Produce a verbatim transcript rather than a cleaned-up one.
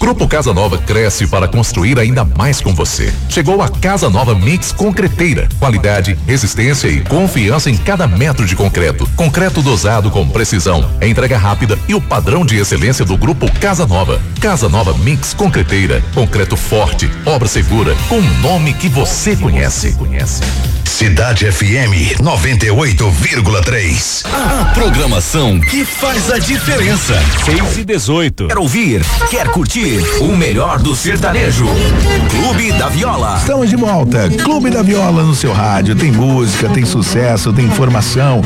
Grupo Casa Nova cresce para construir ainda mais com você. Chegou a Casa Nova Mix Concreteira. Qualidade, resistência e confiança em cada metro de concreto. Concreto dosado com precisão, entrega rápida e o padrão de excelência do Grupo Casa Nova. Casa Nova Mix Concreteira. Concreto forte, obra segura, com um nome que você conhece. conhece. Cidade F M noventa e oito vírgula três. A programação que faz a diferença. seis e dezoito. Quer ouvir? Quer curtir? O melhor do sertanejo. Clube da Viola. Estamos de volta. Clube da Viola no seu rádio. Tem música, tem sucesso, tem informação.